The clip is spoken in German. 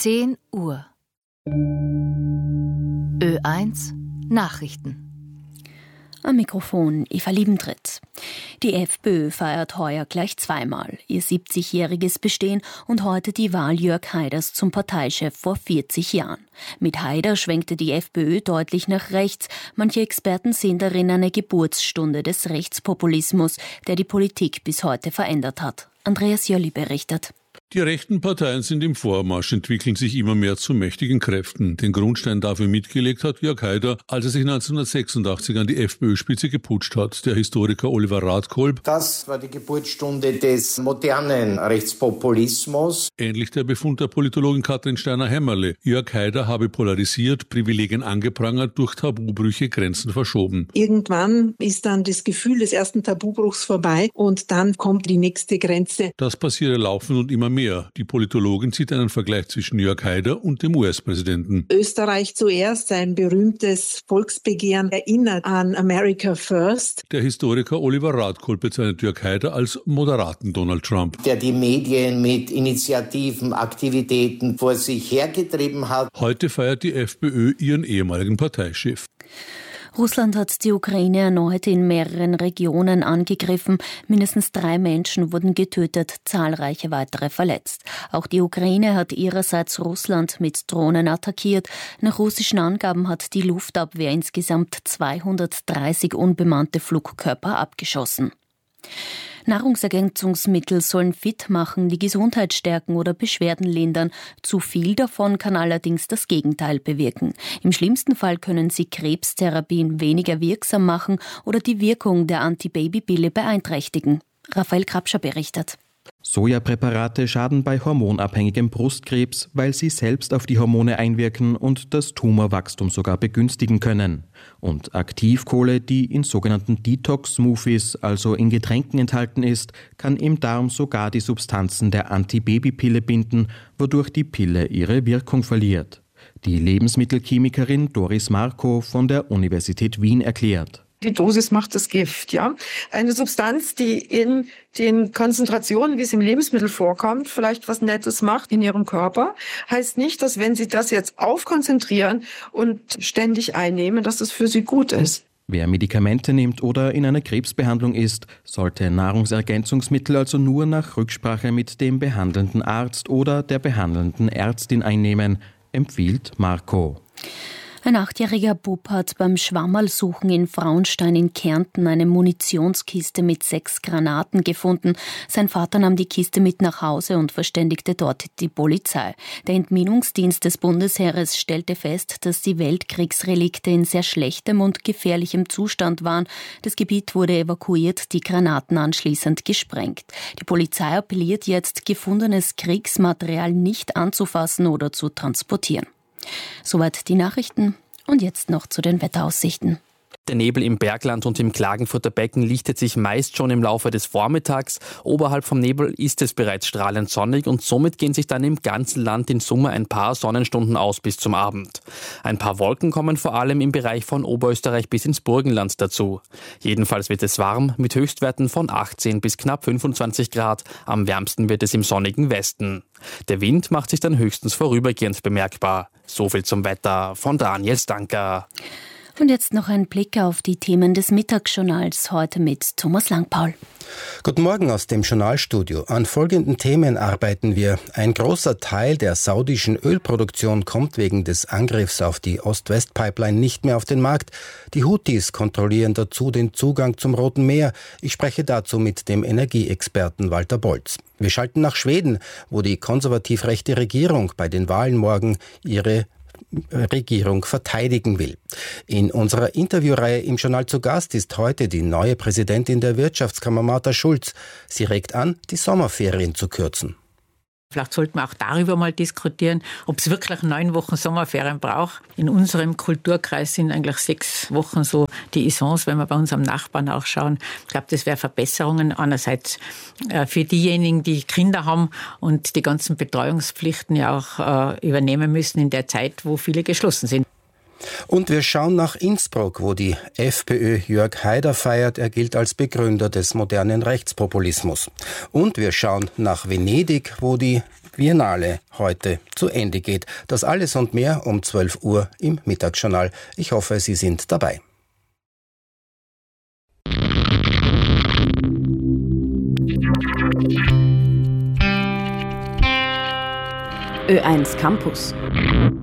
10 Uhr. Ö1 Nachrichten. Am Mikrofon Eva Liebentritt. Die FPÖ feiert heuer gleich zweimal ihr 70-jähriges Bestehen und heute die Wahl Jörg Haiders zum Parteichef vor 40 Jahren. Mit Haider schwenkte die FPÖ deutlich nach rechts. Manche Experten sehen darin eine Geburtsstunde des Rechtspopulismus, der die Politik bis heute verändert hat. Andreas Jolli berichtet. Die rechten Parteien sind im Vormarsch, entwickeln sich immer mehr zu mächtigen Kräften. Den Grundstein dafür mitgelegt hat Jörg Haider, als er sich 1986 an die FPÖ-Spitze geputscht hat. Der Historiker Oliver Radkolb: Das war die Geburtsstunde des modernen Rechtspopulismus. Ähnlich der Befund der Politologin Katrin Steiner-Hämmerle. Jörg Haider habe polarisiert, Privilegien angeprangert, durch Tabubrüche Grenzen verschoben. Irgendwann ist dann das Gefühl des ersten Tabubruchs vorbei und dann kommt die nächste Grenze. Das passiere laufend und immer mehr. Die Politologin zieht einen Vergleich zwischen Jörg Haider und dem US-Präsidenten. Österreich zuerst, ein berühmtes Volksbegehren, erinnert an America First. Der Historiker Oliver Radkolb bezeichnet Jörg Haider als moderaten Donald Trump, der die Medien mit Initiativen, Aktivitäten vor sich hergetrieben hat. Heute feiert die FPÖ ihren ehemaligen Parteichef. Russland hat die Ukraine erneut in mehreren Regionen angegriffen. Mindestens 3 Menschen wurden getötet, zahlreiche weitere verletzt. Auch die Ukraine hat ihrerseits Russland mit Drohnen attackiert. Nach russischen Angaben hat die Luftabwehr insgesamt 230 unbemannte Flugkörper abgeschossen. Nahrungsergänzungsmittel sollen fit machen, die Gesundheit stärken oder Beschwerden lindern. Zu viel davon kann allerdings das Gegenteil bewirken. Im schlimmsten Fall können sie Krebstherapien weniger wirksam machen oder die Wirkung der Antibabypille beeinträchtigen. Raphael Krapscher berichtet. Sojapräparate schaden bei hormonabhängigem Brustkrebs, weil sie selbst auf die Hormone einwirken und das Tumorwachstum sogar begünstigen können. Und Aktivkohle, die in sogenannten Detox-Smoothies, also in Getränken enthalten ist, kann im Darm sogar die Substanzen der Antibabypille binden, wodurch die Pille ihre Wirkung verliert. Die Lebensmittelchemikerin Doris Marko von der Universität Wien erklärt: Die Dosis macht das Gift, ja. Eine Substanz, die in den Konzentrationen, wie es im Lebensmittel vorkommt, vielleicht was Nettes macht in ihrem Körper, heißt nicht, dass wenn Sie das jetzt aufkonzentrieren und ständig einnehmen, dass das für Sie gut ist. Wer Medikamente nimmt oder in einer Krebsbehandlung ist, sollte Nahrungsergänzungsmittel also nur nach Rücksprache mit dem behandelnden Arzt oder der behandelnden Ärztin einnehmen, empfiehlt Marco. Ein 8-jähriger Bub hat beim Schwammerlsuchen in Frauenstein in Kärnten eine Munitionskiste mit 6 Granaten gefunden. Sein Vater nahm die Kiste mit nach Hause und verständigte dort die Polizei. Der Entminungsdienst des Bundesheeres stellte fest, dass die Weltkriegsrelikte in sehr schlechtem und gefährlichem Zustand waren. Das Gebiet wurde evakuiert, die Granaten anschließend gesprengt. Die Polizei appelliert jetzt, gefundenes Kriegsmaterial nicht anzufassen oder zu transportieren. Soweit die Nachrichten und jetzt noch zu den Wetteraussichten. Der Nebel im Bergland und im Klagenfurter Becken lichtet sich meist schon im Laufe des Vormittags. Oberhalb vom Nebel ist es bereits strahlend sonnig und somit gehen sich dann im ganzen Land in Summe ein paar Sonnenstunden aus bis zum Abend. Ein paar Wolken kommen vor allem im Bereich von Oberösterreich bis ins Burgenland dazu. Jedenfalls wird es warm mit Höchstwerten von 18 bis knapp 25 Grad. Am wärmsten wird es im sonnigen Westen. Der Wind macht sich dann höchstens vorübergehend bemerkbar. So viel zum Wetter von Daniel Stanker. Und jetzt noch ein Blick auf die Themen des Mittagsjournals, heute mit Thomas Langpaul. Guten Morgen aus dem Journalstudio. An folgenden Themen arbeiten wir. Ein großer Teil der saudischen Ölproduktion kommt wegen des Angriffs auf die Ost-West-Pipeline nicht mehr auf den Markt. Die Houthis kontrollieren dazu den Zugang zum Roten Meer. Ich spreche dazu mit dem Energieexperten Walter Bolz. Wir schalten nach Schweden, wo die konservativ-rechte Regierung bei den Wahlen morgen ihre Regierung verteidigen will. In unserer Interviewreihe im Journal zu Gast ist heute die neue Präsidentin der Wirtschaftskammer Martha Schulz. Sie regt an, die Sommerferien zu kürzen. Vielleicht sollten wir auch darüber mal diskutieren, ob es wirklich 9 Wochen Sommerferien braucht. In unserem Kulturkreis sind eigentlich 6 Wochen so die Essence, wenn wir bei unserem Nachbarn auch schauen. Ich glaube, das wäre Verbesserungen. Einerseits für diejenigen, die Kinder haben und die ganzen Betreuungspflichten ja auch übernehmen müssen in der Zeit, wo viele geschlossen sind. Und wir schauen nach Innsbruck, wo die FPÖ Jörg Haider feiert. Er gilt als Begründer des modernen Rechtspopulismus. Und wir schauen nach Venedig, wo die Viennale heute zu Ende geht. Das alles und mehr um 12 Uhr im Mittagsjournal. Ich hoffe, Sie sind dabei. Ö1 Campus.